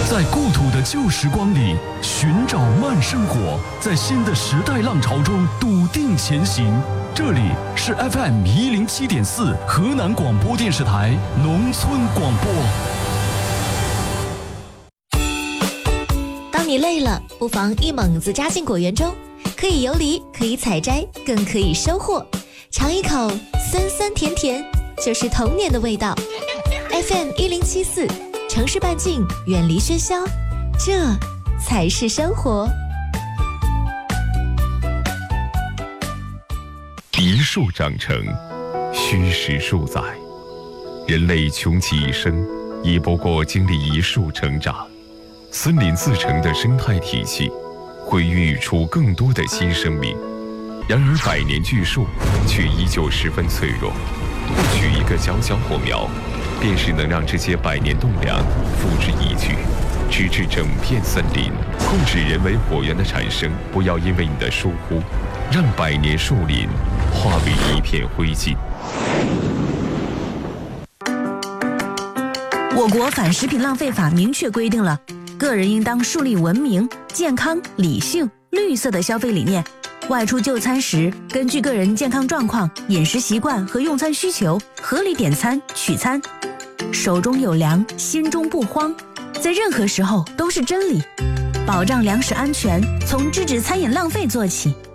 在故土的旧时光里寻找慢生活，在新的时代浪潮中笃定前行。这里是 FM107.4 河南广播电视台农村广播。 当你累了，不妨一猛子扎进果园中，可以游离，可以采摘，更可以收获。尝一口酸酸甜甜，就是童年的味道。FM1074，城市半径，远离喧嚣，这才是生活。 一树长成，虚实数载。人类穷其一生，也不过经历一树成长。森林自成的生态体系，会孕育出更多的新生命。然而百年巨树却依旧十分脆弱，不取一个小小火苗，便是能让这些百年栋梁付之一炬，直至整片森林。控制人为火源的产生，不要因为你的疏忽，让百年树林化为一片灰烬。 我国反食品浪费法明确规定了，个人应当树立文明、健康、理性、绿色的消费理念。外出就餐时，根据个人健康状况、饮食习惯和用餐需求，合理点餐取餐。手中有粮，心中不慌，在任何时候都是真理。保障粮食安全，从制止餐饮浪费做起。